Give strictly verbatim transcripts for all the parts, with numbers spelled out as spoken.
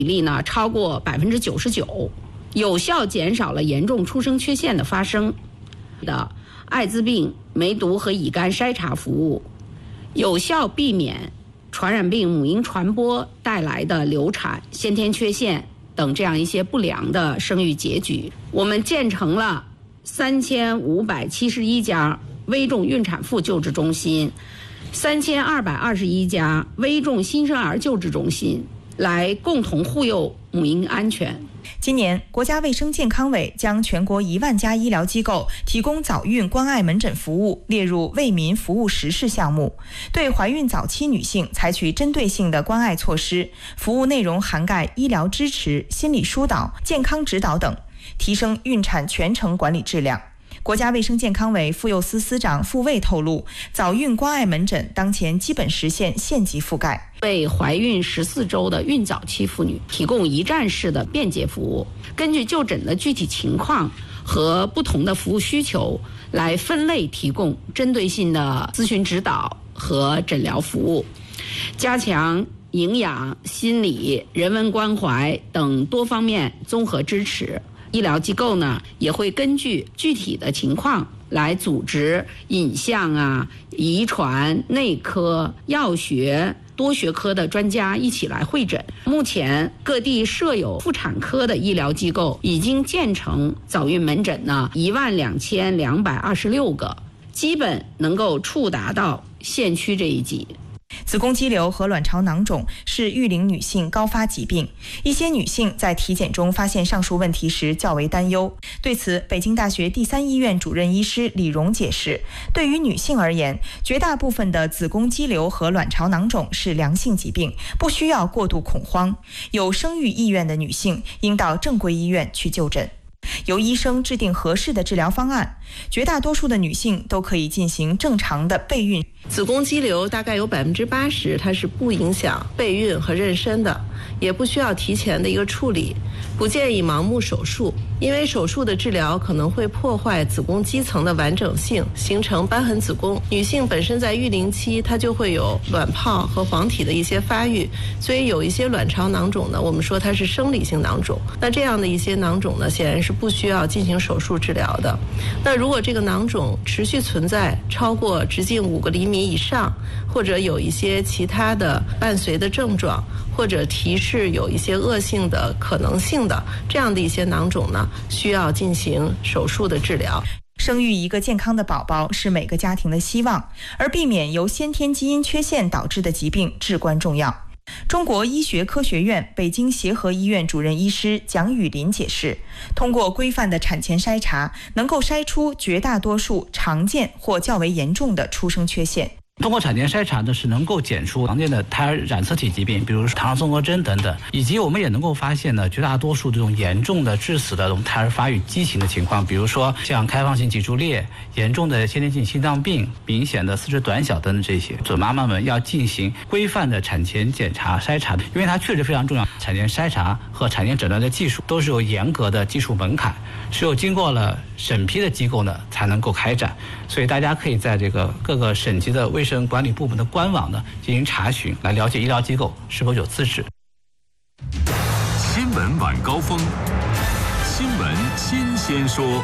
比例呢超过百分之九十九，有效减少了严重出生缺陷的发生的艾滋病、梅毒和乙肝筛查服务，有效避免传染病母婴传播带来的流产、先天缺陷等这样一些不良的生育结局。我们建成了三千五百七十一家危重孕产妇救治中心，三千二百二十一家危重新生儿救治中心，来共同护佑母婴安全。 今年，国家卫生健康委将全国一万家医疗机构提供早孕关爱门诊服务列入为民服务实事项目，对怀孕早期女性采取针对性的关爱措施，服务内容涵盖医疗支持、心理疏导、健康指导等，提升孕产全程管理质量。国家卫生健康委妇幼司司长傅卫透露，早孕关爱门诊当前基本实现县级覆盖， 为怀孕十四周的孕早期妇女提供一站式的便捷服务，根据就诊的具体情况和不同的服务需求来分类提供针对性的咨询指导和诊疗服务，加强营养、心理、人文关怀等多方面综合支持。医疗机构呢也会根据具体的情况来组织影像啊、遗传、内科、药学多学科的专家一起来会诊。目前各地设有妇产科的医疗机构已经建成早孕门诊呢一万两千两百二十六个，基本能够触达到县区这一级。 子宫肌瘤和卵巢囊肿是育龄女性高发疾病，一些女性在体检中发现上述问题时较为担忧。对此，北京大学第三医院主任医师李荣解释，对于女性而言，绝大部分的子宫肌瘤和卵巢囊肿是良性疾病，不需要过度恐慌。有生育意愿的女性应到正规医院去就诊，由医生制定合适的治疗方案。绝大多数的女性都可以进行正常的备孕。 子宫肌瘤大概有百分之八十，它是不影响备孕和妊娠的，也不需要提前的一个处理，不建议盲目手术，因为手术的治疗可能会破坏子宫肌层的完整性，形成瘢痕子宫。女性本身在育龄期，它就会有卵泡和黄体的一些发育，所以有一些卵巢囊肿呢，我们说它是生理性囊肿。那这样的一些囊肿呢，显然是不需要进行手术治疗的。那如果这个囊肿持续存在，超过直径五个厘米以上，或者有一些其他的伴随的症状，或者提示有一些恶性的可能性的这样的一些囊肿呢，需要进行手术的治疗。 生育一个健康的宝宝是每个家庭的希望，而避免由先天基因缺陷导致的疾病至关重要。中国医学科学院北京协和医院主任医师蒋雨林解释，通过规范的产前筛查，能够筛出绝大多数常见或较为严重的出生缺陷。 通过产前筛查呢，是能够检出常见的胎儿染色体疾病，比如糖尿综合征等等，以及我们也能够发现呢，绝大多数这种严重的致死的这种胎儿发育畸形的情况，比如说像开放性脊柱裂、严重的先天性心脏病、明显的四肢短小等等这些，准妈妈们要进行规范的产前检查筛查，因为它确实非常重要。产前筛查和产前诊断的技术都是有严格的技术门槛，只有经过了审批的机构呢才能够开展，所以大家可以在这个各个省级的卫生管理部门的官网呢进行查询，来了解医疗机构是否有资质。 新闻晚高峰，新闻新鲜说。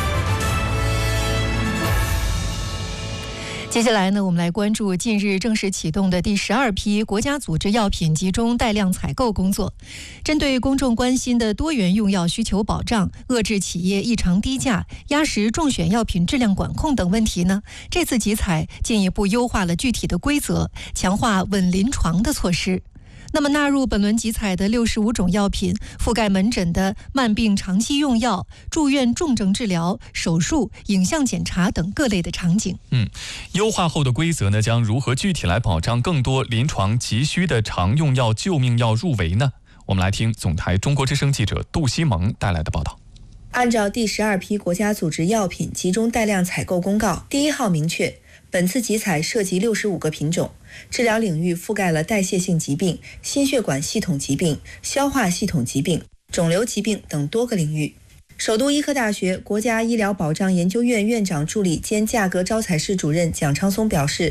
接下来呢，我们来关注近日正式启动的第十二批国家组织药品集中带量采购工作。针对公众关心的多元用药需求保障、遏制企业异常低价、压实中选药品质量管控等问题呢，这次集采进一步优化了具体的规则，强化稳临床的措施。那么纳入本轮集采的六十五种药品，覆盖门诊的慢病长期用药、住院重症治疗、手术、影像检查等各类的场景。 嗯，优化后的规则呢，将如何具体来保障更多临床急需的常用药、救命药入围呢？我们来听总台中国之声记者杜西蒙带来的报道。 按照第十二批国家组织药品集中带量采购公告第一号明确，本次集采涉及六十五个品种，治疗领域覆盖了代谢性疾病、心血管系统疾病、消化系统疾病、肿瘤疾病等多个领域。首都医科大学国家医疗保障研究院院长助理兼价格招采室主任蒋昌松表示，